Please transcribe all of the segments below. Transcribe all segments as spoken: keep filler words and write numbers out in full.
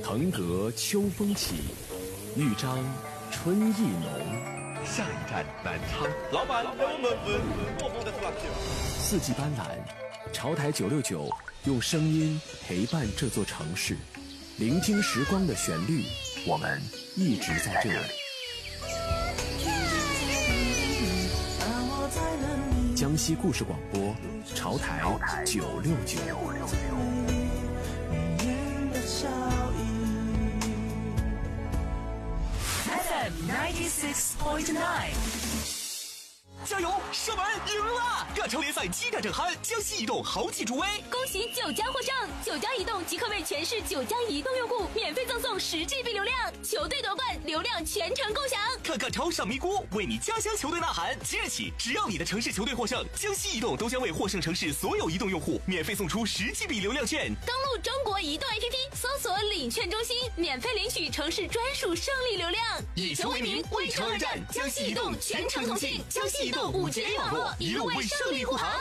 腾格秋风起，豫章春意浓。 下一站南昌，老板，能不能分我放在出来去？ 四季斑斓，潮台九六九用声音陪伴这座城市，聆听时光的旋律，我们一直在这里。江西故事广播，潮台九六九。 F M ninety-six point nine。 加油！射门赢了！各城联赛激战正酣，江西移动豪气助威， 恭喜九家获胜！九家移动即刻为全市九家移动用户免费赠送十 G B 流量，球队夺冠，流量全程共享。 看看潮上咪咕，为你家乡球队呐喊！即日起，只要你的城市球队获胜，江西移动都将为获胜城市所有移动用户免费送出十 G B 流量券。 登录中国移动 A P P， 搜索领券中心，免费领取城市专属胜利流量。 以球为名，为城而战，江西移动全程同信，江西移动五 G A 网络，一路为胜利护航。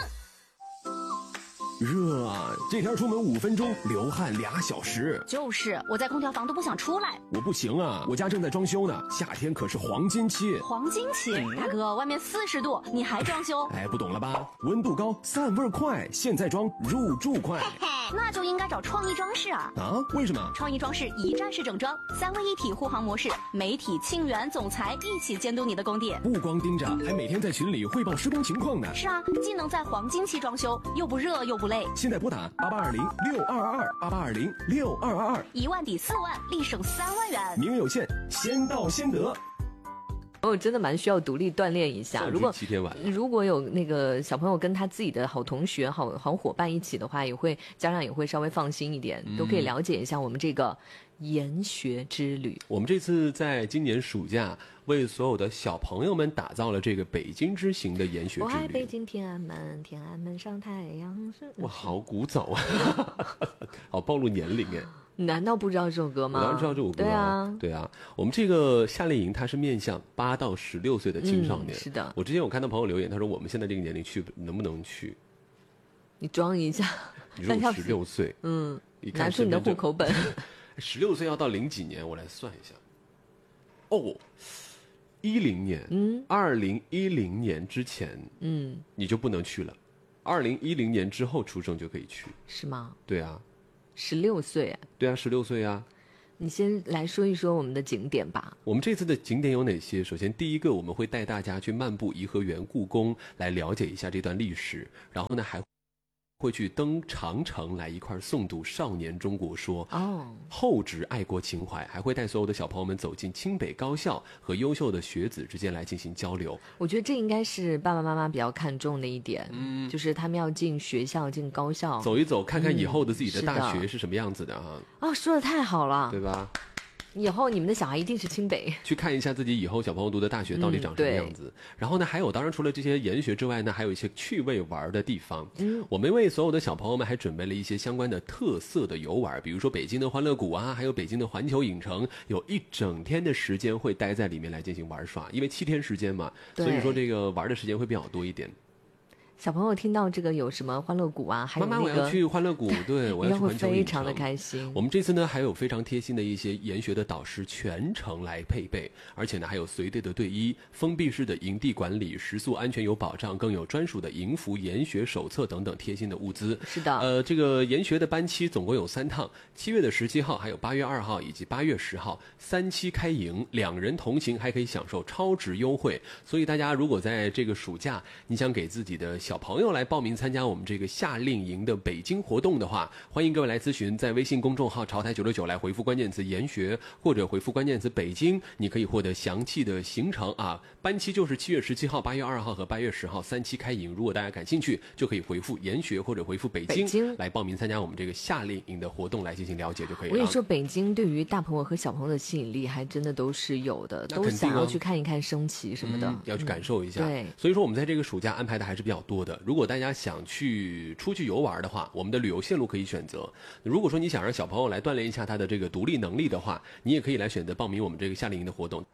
热啊！这天出门五分钟，流汗俩小时。 就是我在空调房都不想出来。 我不行啊，我家正在装修呢，夏天可是黄金期。 黄金期，大哥，外面四十度，你还装修？ 哎，不懂了吧？温度高，散味快，现在装入住快。 那就应该找创意装饰啊！ 啊？为什么？ 创意装饰一站式整装，三位一体护航模式，媒体、庆元、总裁一起监督你的工地。 不光盯着，还每天在群里汇报施工情况呢。 是啊，既能在黄金期装修，又不热又不累。 现在拨打八八二零六二二二八八二零六二二二， 一万抵四万，立省三万元。 名额有限，先到先得。 我真的蛮需要独立锻炼一下。如果七天晚如果有那个小朋友跟他自己的好同学、好好伙伴一起的话，也会家长也会稍微放心一点，嗯、都可以了解一下我们这个研学之旅。 我们这次在今年暑假为所有的小朋友们打造了这个北京之行的研学之旅。 我爱北京天安门，天安门上太阳是。 哇，好古早啊，好暴露年龄哎。 难道不知道这首歌吗？ 我当然知道这首歌、啊。 对啊， 对啊。我们这个夏令营它是面向八到十六岁的青少年、 嗯。是的。 我之前有看到朋友留言，他说我们现在这个年龄去能不能去？ 你装一下。 你说我十六岁， 嗯， 一看拿出你的户口本。 十六岁要到零几年？我来算一下。哦，一零年，嗯，二零一零年之前，嗯，你就不能去了。二零一零年之后出生就可以去。 是吗？ 对啊。 十六岁， 对啊，十六岁啊。 你先来说一说我们的景点吧。 我们这次的景点有哪些？首先，第一个我们会带大家去漫步颐和园、故宫，来了解一下这段历史。然后呢，还会去登长城，来一块诵读《少年中国说》哦，厚植爱国情怀，还会带所有的小朋友们走进清北高校，和优秀的学子之间来进行交流。 我觉得这应该是爸爸妈妈比较看重的一点，嗯，就是他们要进学校、进高校， 走一走，看看以后的自己的大学是什么样子的啊！ 哦，说的太好了， 对吧？ 以后你们的小孩一定是清北， 去看一下自己以后小朋友读的大学到底长什么样子。嗯、然后呢，还有当然除了这些研学之外呢，还有一些趣味玩的地方。嗯，我们为所有的小朋友们还准备了一些相关的特色的游玩，比如说北京的欢乐谷啊，还有北京的环球影城，有一整天的时间会待在里面来进行玩耍，因为七天时间嘛，所以说这个玩的时间会比较多一点。 小朋友听到这个有什么欢乐谷啊，还有、那个、 妈妈我要去欢乐谷，对，我要去环球影城， 非常的开心。 我们这次呢还有非常贴心的一些研学的导师全程来配备，而且呢还有随队的队医、封闭式的营地管理、食宿安全有保障，更有专属的营服、研学手册等等贴心的物资。 是的， 呃，这个研学的班期总共有三趟，七月的十七号，还有八月二号以及八月十号，三期开营，两人同行还可以享受超值优惠。所以大家如果在这个暑假，你想给自己的小朋友来报名参加我们这个夏令营的北京活动的话，欢迎各位来咨询，在微信公众号潮台九六九来回复关键词研学，或者回复关键词北京，你可以获得详细的行程啊。班期就是七月十七号、八月二号和八月十号三期开营，如果大家感兴趣，就可以回复研学或者回复北京, 北京来报名参加我们这个夏令营的活动来进行了解就可以了。 我跟你说，北京对于大朋友和小朋友的吸引力还真的都是有的， 啊、 都想要去看一看升旗什么的、嗯、 要去感受一下、 嗯、对， 所以说我们在这个暑假安排的还是比较多的。如果大家想去出去游玩的话，我们的旅游线路可以选择。如果说你想让小朋友来锻炼一下他的这个独立能力的话，你也可以来选择报名我们这个夏令营的活动。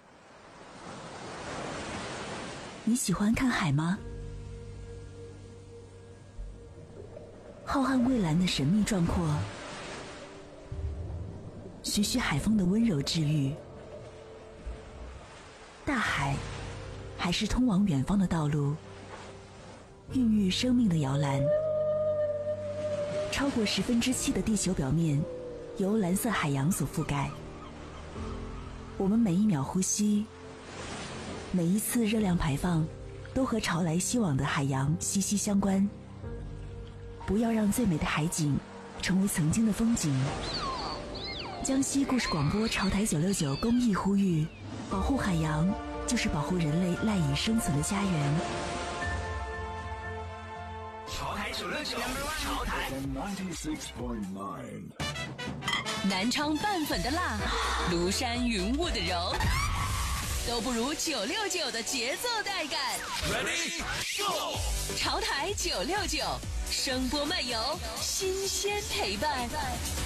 你喜欢看海吗？浩瀚蔚蓝的神秘壮阔， 徐徐海风的温柔治愈。大海，还是通往远方的道路，孕育生命的摇篮。超过十分之七的地球表面由蓝色海洋所覆盖。我们每一秒呼吸，每一次热量排放，都和潮来希往的海洋息息相关。不要让最美的海景成为曾经的风景。江西故事广播潮台九六九公益呼吁：保护海洋，就是保护人类赖以生存的家园。 潮台九六九，潮台南昌拌粉的辣，庐山云雾的柔，都不如九六九的节奏带感。 Ready Go！ 潮台九六九，声波漫游，新鲜陪伴。